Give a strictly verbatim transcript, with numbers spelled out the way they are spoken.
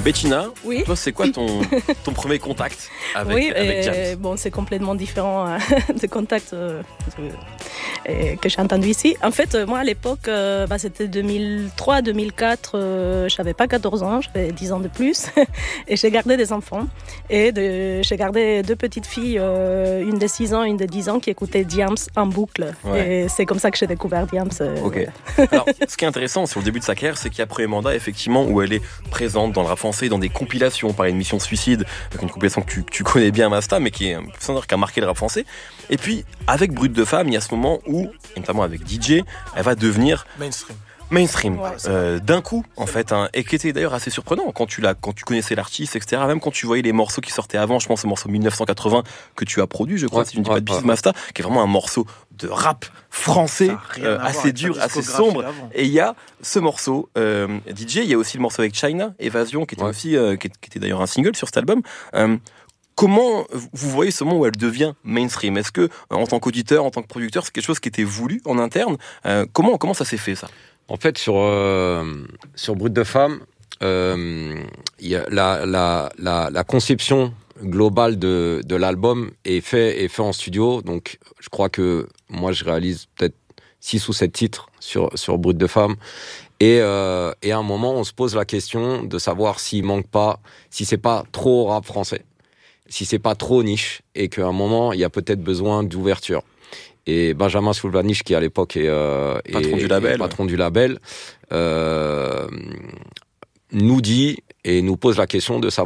Bettina, oui. toi, c'est quoi ton, ton premier contact avec, oui, avec Diams? euh, bon, c'est complètement différent euh, des contacts euh, euh, que j'ai entendus ici. En fait, moi, à l'époque, euh, bah, c'était deux mille trois deux mille quatre. Euh, je n'avais pas quatorze ans, j'avais dix ans de plus. Et j'ai gardé des enfants. Et de, j'ai gardé deux petites filles, euh, une de six ans, une de dix ans, qui écoutaient Diams en boucle. Ouais. Et c'est comme ça que j'ai découvert Diams. Euh, Ok. Alors, ce qui est intéressant sur le début de sa carrière, c'est qu'il y a Premier Mandat, effectivement, où elle est présente dans le rap français, dans des compilations, par une mission Suicide, avec une compilation que tu, que tu connais bien, Masta, mais qui, est, qui a marqué le rap français. Et puis, avec Brut de Femme, il y a ce moment où, notamment avec D J, elle va devenir mainstream. Mainstream, Ouais. euh, d'un coup, en fait, hein, et qui était d'ailleurs assez surprenant quand tu l'as, quand tu connaissais l'artiste, et cetera. Même quand tu voyais les morceaux qui sortaient avant, je pense au morceau dix-neuf cent quatre-vingts que tu as produit, je crois, Ouais, si je ne dis ouais, pas de bêtises, ouais. Masta, qui est vraiment un morceau de rap français, euh, assez dur, assez sombre. D'avant. Et il y a ce morceau, euh, D J, il y a aussi le morceau avec China, Évasion, qui était Ouais. aussi, euh, qui, qui était d'ailleurs un single sur cet album. Euh, Comment vous voyez ce moment où elle devient mainstream? Est-ce que, euh, en tant qu'auditeur, en tant que producteur, c'est quelque chose qui était voulu en interne? euh, comment, comment ça s'est fait, ça? En fait, sur, euh, sur Brut de Femme, euh, y a la, la, la, la conception globale de, de l'album est fait, est fait en studio. Donc, je crois que moi, je réalise peut-être six ou sept titres sur, sur Brut de Femme. Et, euh, et à un moment, on se pose la question de savoir s'il manque pas, si c'est pas trop rap français, si c'est pas trop niche, et qu'à un moment, il y a peut-être besoin d'ouverture. Et Benjamin Soulvanich, qui à l'époque est, euh, Patron est- du label, est patron du label, euh, nous dit et nous pose la question de savoir